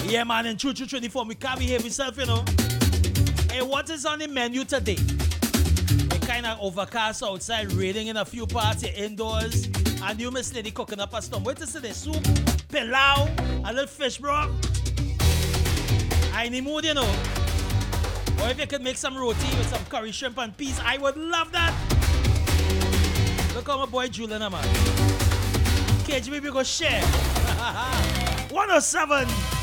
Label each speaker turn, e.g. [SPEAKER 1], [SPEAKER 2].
[SPEAKER 1] Yeah, man, in True 24, we can't behave yourself, you know. Hey, what is on the menu today? It kind of overcast outside, raining in a few parts, you're indoors, and you miss lady cooking up a stomach. Wait to see the soup, pilau, a little fish broth. I in the mood, you know. Or if you could make some roti with some curry shrimp and peas, I would love that. Look how my boy Julian, man. KGB, we go share. 107.